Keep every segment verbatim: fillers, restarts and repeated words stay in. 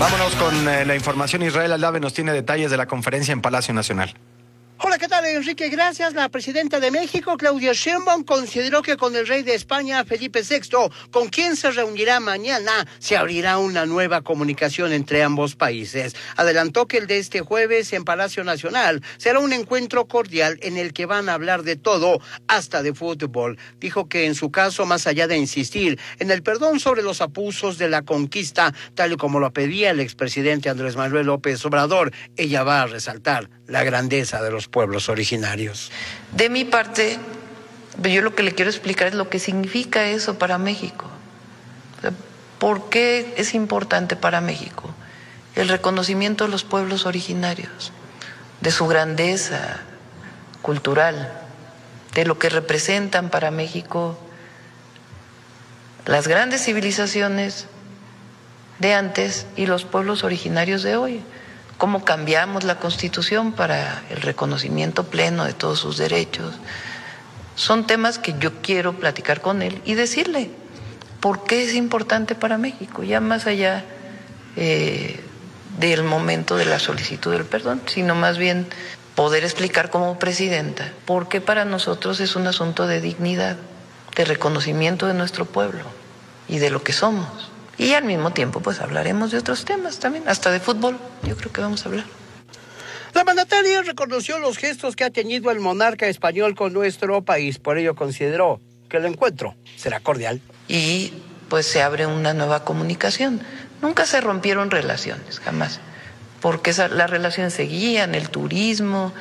Vámonos con eh, la información. Israel Aldave nos tiene detalles de la conferencia en Palacio Nacional. Hola, ¿qué tal, Enrique? Gracias. La presidenta de México, Claudia Sheinbaum, consideró que con el rey de España, Felipe sexto, con quien se reunirá mañana, se abrirá una nueva comunicación entre ambos países. Adelantó que el de este jueves en Palacio Nacional será un encuentro cordial en el que van a hablar de todo, hasta de fútbol. Dijo que en su caso, más allá de insistir en el perdón sobre los abusos de la conquista, tal y como lo pedía el expresidente Andrés Manuel López Obrador, ella va a resaltar la grandeza de los pueblos originarios. De mi parte, yo lo que le quiero explicar es lo que significa eso para México. O sea, ¿por qué es importante para México el reconocimiento de los pueblos originarios, de su grandeza cultural, de lo que representan para México las grandes civilizaciones de antes y los pueblos originarios de hoy? Cómo cambiamos la Constitución para el reconocimiento pleno de todos sus derechos. Son temas que yo quiero platicar con él y decirle por qué es importante para México, ya más allá eh, del momento de la solicitud del perdón, sino más bien poder explicar como presidenta por qué para nosotros es un asunto de dignidad, de reconocimiento de nuestro pueblo y de lo que somos. Y al mismo tiempo, pues hablaremos de otros temas también, hasta de fútbol, yo creo que vamos a hablar. La mandataria reconoció los gestos que ha tenido el monarca español con nuestro país, por ello consideró que el encuentro será cordial. Y pues se abre una nueva comunicación. Nunca se rompieron relaciones, jamás, porque esa, las relaciones seguían, el turismo,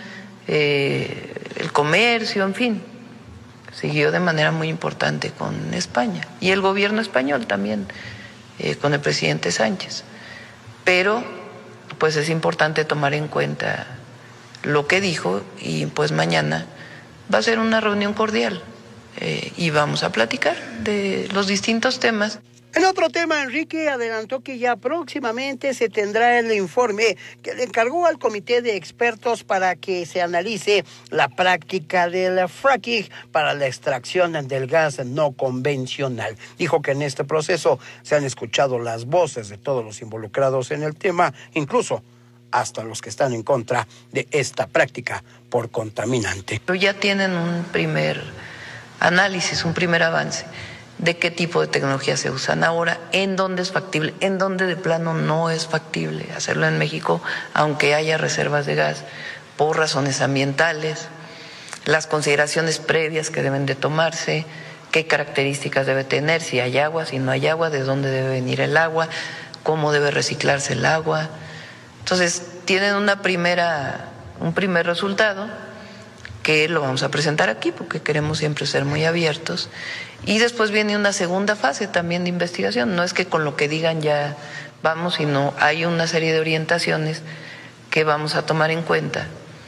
eh, el comercio, en fin, siguió de manera muy importante con España. Y el gobierno español también, Eh, con el presidente Sánchez. Pero pues es importante tomar en cuenta lo que dijo y pues mañana va a ser una reunión cordial eh, y vamos a platicar de los distintos temas. En otro tema, Enrique adelantó que ya próximamente se tendrá el informe que le encargó al comité de expertos para que se analice la práctica del fracking para la extracción del gas no convencional. Dijo que en este proceso se han escuchado las voces de todos los involucrados en el tema, incluso hasta los que están en contra de esta práctica por contaminante. Pero ya tienen un primer análisis, un primer avance de qué tipo de tecnologías se usan ahora, en dónde es factible, en dónde de plano no es factible hacerlo en México, aunque haya reservas de gas, por razones ambientales, las consideraciones previas que deben de tomarse, qué características debe tener, si hay agua, si no hay agua, de dónde debe venir el agua, cómo debe reciclarse el agua. Entonces, tienen una primera, un primer resultado que lo vamos a presentar aquí porque queremos siempre ser muy abiertos. Y después viene una segunda fase también de investigación. No es que con lo que digan ya vamos, sino hay una serie de orientaciones que vamos a tomar en cuenta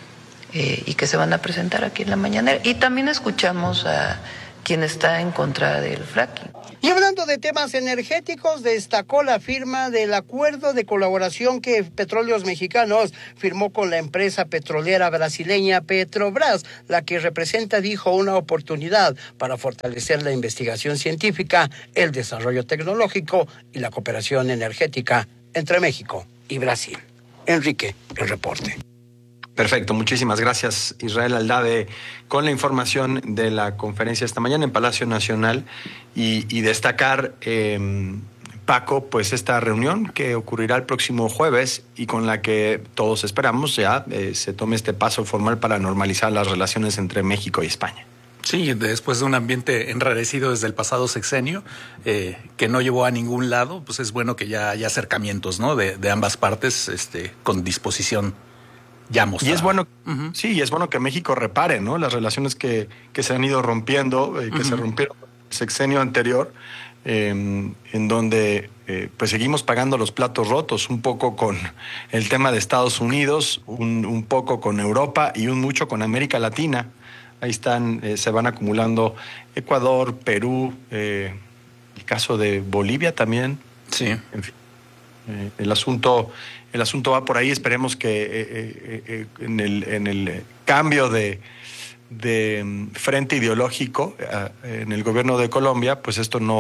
eh, y que se van a presentar aquí en la mañanera. Y también escuchamos a quien está en contra del fracking. Y hablando de temas energéticos, destacó la firma del acuerdo de colaboración que Petróleos Mexicanos firmó con la empresa petrolera brasileña Petrobras, la que representa, dijo, una oportunidad para fortalecer la investigación científica, el desarrollo tecnológico y la cooperación energética entre México y Brasil. Enrique, el reporte. Perfecto, muchísimas gracias, Israel Aldave, con la información de la conferencia esta mañana en Palacio Nacional y, y destacar, eh, Paco, pues esta reunión que ocurrirá el próximo jueves y con la que todos esperamos ya eh, se tome este paso formal para normalizar las relaciones entre México y España. Sí, después de un ambiente enrarecido desde el pasado sexenio, eh, que no llevó a ningún lado, pues es bueno que ya haya acercamientos, ¿no? De, de ambas partes, este, con disposición. Ya y es bueno, uh-huh. sí, y es bueno que México repare, ¿no? Las relaciones que, que se han ido rompiendo, eh, que uh-huh. se rompieron en el sexenio anterior, eh, en donde eh, pues seguimos pagando los platos rotos, un poco con el tema de Estados Unidos, un, un poco con Europa y un mucho con América Latina. Ahí están, eh, se van acumulando Ecuador, Perú, eh, el caso de Bolivia también. Sí. En fin, eh, el asunto... El asunto va por ahí, esperemos que eh, eh, eh, en, el, en el cambio de, de frente ideológico eh, en el gobierno de Colombia, pues esto no,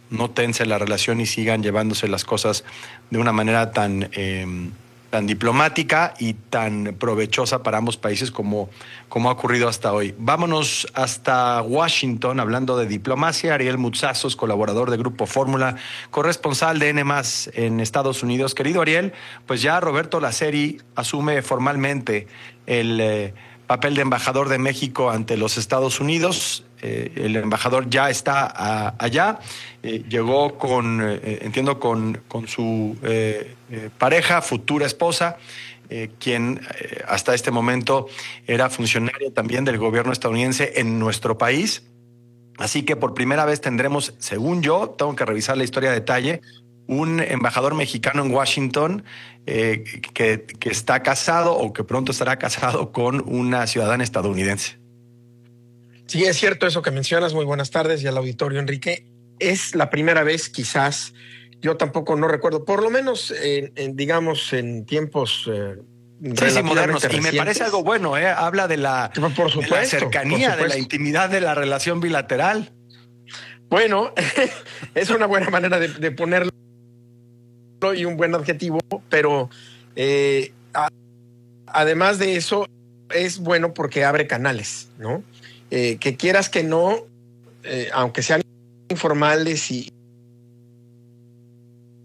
no tense la relación y sigan llevándose las cosas de una manera tan, eh, tan diplomática y tan provechosa para ambos países como, como ha ocurrido hasta hoy. Vámonos hasta Washington, hablando de diplomacia. Ariel Mutsazos, colaborador de Grupo Fórmula, corresponsal de N más en Estados Unidos. Querido Ariel, pues ya Roberto Laceri asume formalmente el eh, papel de embajador de México ante los Estados Unidos. Eh, el embajador ya está a, allá, eh, llegó con, eh, entiendo, con, con su eh, eh, pareja, futura esposa, eh, quien eh, hasta este momento era funcionaria también del gobierno estadounidense en nuestro país. Así que por primera vez tendremos, según yo, tengo que revisar la historia a detalle, un embajador mexicano en Washington eh, que, que está casado o que pronto estará casado con una ciudadana estadounidense. Sí, es cierto eso que mencionas. Muy buenas tardes y al auditorio, Enrique. Es la primera vez, quizás, yo tampoco no recuerdo, por lo menos, en, en, digamos, en tiempos eh, sí, sí, modernos. recientes. Y me parece algo bueno, ¿eh? Habla de la, por supuesto, de la cercanía, de la intimidad de la relación bilateral. Bueno, es una buena manera de, de ponerlo y un buen adjetivo, pero eh, a, además de eso, es bueno porque abre canales, ¿no? Eh, que quieras que no, eh, aunque sean informales y,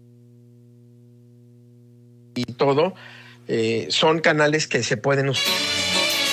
y todo, eh, son canales que se pueden usar